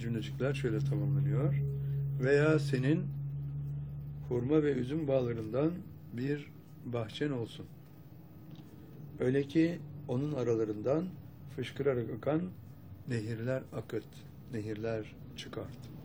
cümlecikler şöyle tamamlanıyor. Veya senin hurma ve üzüm bağlarından bir bahçen olsun. Öyle ki onun aralarından fışkırarak akan nehirler akıt, nehirler çıkart.